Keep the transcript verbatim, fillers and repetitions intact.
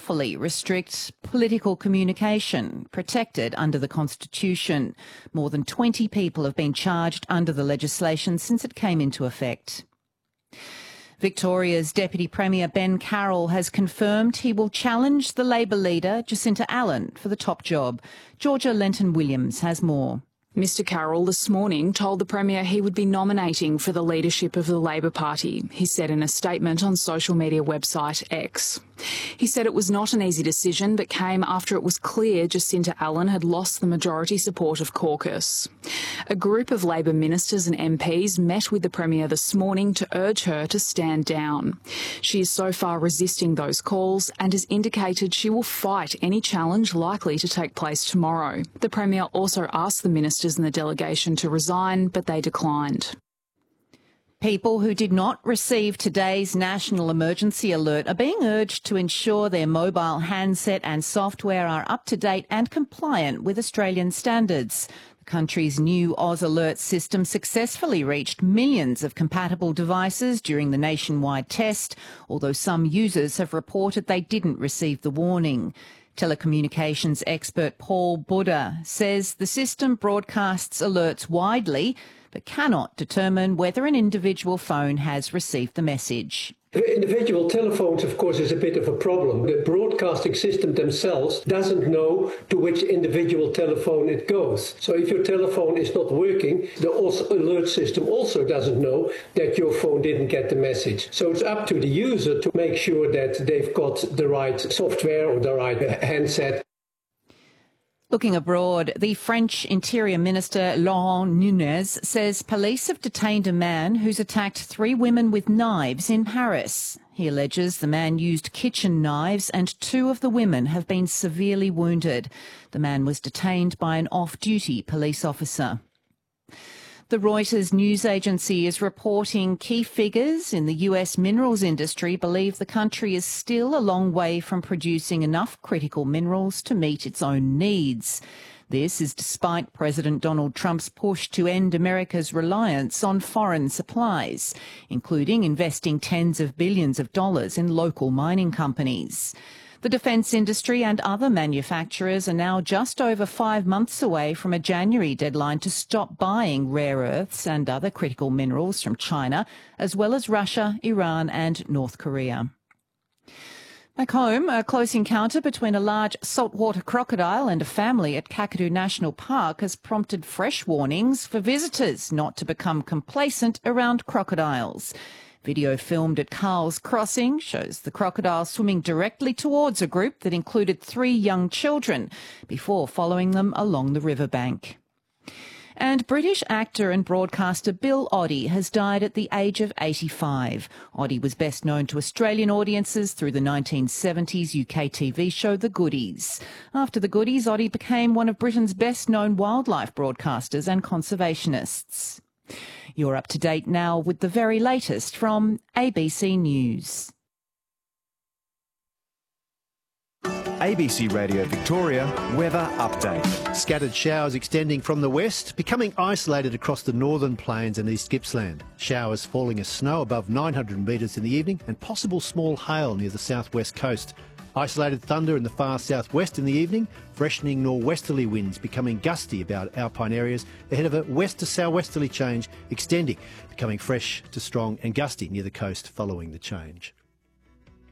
unlawfully restrict political communication protected under the Constitution. More than twenty people have been charged under the legislation since it came into effect. Victoria's Deputy Premier Ben Carroll has confirmed he will challenge the Labor leader Jacinta Allan for the top job. Georgia Lenton-Williams has more. Mister Carroll this morning told the Premier he would be nominating for the leadership of the Labor Party, he said in a statement on social media website X. He said it was not an easy decision, but came after it was clear Jacinta Allan had lost the majority support of caucus. A group of Labor ministers and M Ps met with the Premier this morning to urge her to stand down. She is so far resisting those calls and has indicated she will fight any challenge likely to take place tomorrow. The Premier also asked the ministers in the delegation to resign, but they declined. People who did not receive today's national emergency alert are being urged to ensure their mobile handset and software are up to date and compliant with Australian standards. The country's new Oz Alert system successfully reached millions of compatible devices during the nationwide test, although some users have reported they didn't receive the warning. Telecommunications expert Paul Buddha says the system broadcasts alerts widely but cannot determine whether an individual phone has received the message. Individual telephones, of course, is a bit of a problem. The broadcasting system themselves doesn't know to which individual telephone it goes. So if your telephone is not working, the alert system also doesn't know that your phone didn't get the message. So it's up to the user to make sure that they've got the right software or the right handset. Looking abroad, the French Interior Minister Laurent Nunez says police have detained a man who's attacked three women with knives in Paris. He alleges the man used kitchen knives and two of the women have been severely wounded. The man was detained by an off-duty police officer. The Reuters news agency is reporting key figures in the U S minerals industry believe the country is still a long way from producing enough critical minerals to meet its own needs. This is despite President Donald Trump's push to end America's reliance on foreign supplies, including investing tens of billions of dollars in local mining companies. The defence industry and other manufacturers are now just over five months away from a January deadline to stop buying rare earths and other critical minerals from China, as well as Russia, Iran and North Korea. Back home, a close encounter between a large saltwater crocodile and a family at Kakadu National Park has prompted fresh warnings for visitors not to become complacent around crocodiles. Video filmed at Carl's Crossing shows the crocodile swimming directly towards a group that included three young children before following them along the riverbank. And British actor and broadcaster Bill Oddie has died at the age of eighty-five. Oddie was best known to Australian audiences through the nineteen seventies U K T V show The Goodies. After The Goodies, Oddie became one of Britain's best-known wildlife broadcasters and conservationists. You're up to date now with the very latest from A B C News. A B C Radio Victoria weather update. Scattered showers extending from the west, becoming isolated across the northern plains and East Gippsland. Showers falling as snow above nine hundred metres in the evening and possible small hail near the southwest coast. Isolated thunder in the far southwest in the evening, freshening norwesterly winds becoming gusty about alpine areas ahead of a west to southwesterly change extending, becoming fresh to strong and gusty near the coast following the change.